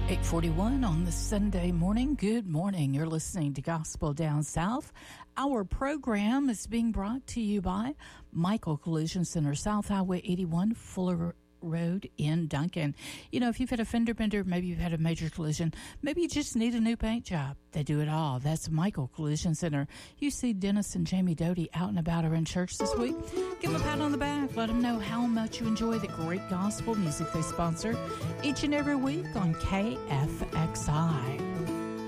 8:41 on this Sunday morning. Good morning. You're listening to Gospel Down South. Our program is being brought to you by Michael Collision Center, South Highway 81, Fuller Road in Duncan. You know, if you've had a fender bender, maybe you've had a major collision, maybe you just need a new paint job. They do it all. That's Michael Collision Center. You see Dennis and Jamie Doty out and about or in church this week. Give them a pat on the back. Let them know how much you enjoy the great gospel music they sponsor each and every week on KFXI.